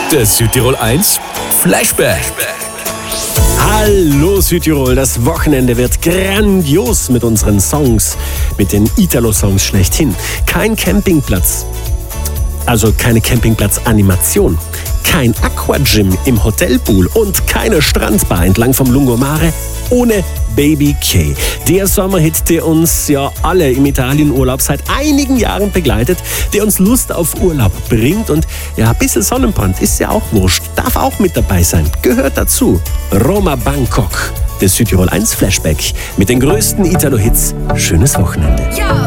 Der Südtirol 1 Flashback. Hallo Südtirol, das Wochenende wird grandios mit unseren Songs, mit den Italo-Songs schlechthin. Kein Campingplatz, also keine Campingplatz-Animation, kein Aquagym im Hotelpool und keine Strandbar entlang vom Lungomare ohne Baby K. Der Sommerhit, der uns ja alle im Italienurlaub seit einigen Jahren begleitet, der uns Lust auf Urlaub bringt und ja, ein bisschen Sonnenbrand ist ja auch wurscht, darf auch mit dabei sein, gehört dazu. Roma Bangkok, der Südtirol 1 Flashback mit den größten Italo-Hits. Schönes Wochenende. Yo.